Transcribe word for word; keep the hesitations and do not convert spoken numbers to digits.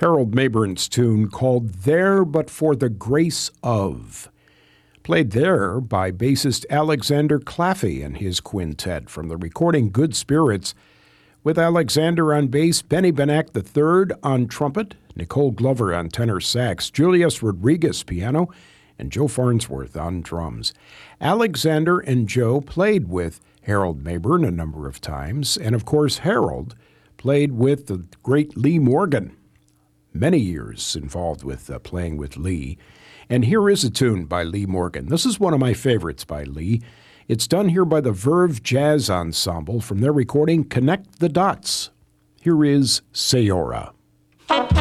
Harold Mayburn's tune called There But For the Grace Of, played there by bassist Alexander Claffey and his quintet from the recording Good Spirits, with Alexander on bass, Benny Benack the third on trumpet, Nicole Glover on tenor sax, Julius Rodriguez piano, and Joe Farnsworth on drums. Alexander and Joe played with Harold Mayburn a number of times, and of course Harold played with the great Lee Morgan. Many years involved with uh, playing with Lee. And here is a tune by Lee Morgan. This is one of my favorites by Lee. It's done here by the Verve Jazz Ensemble from their recording Connect the Dots. Here is Sayora.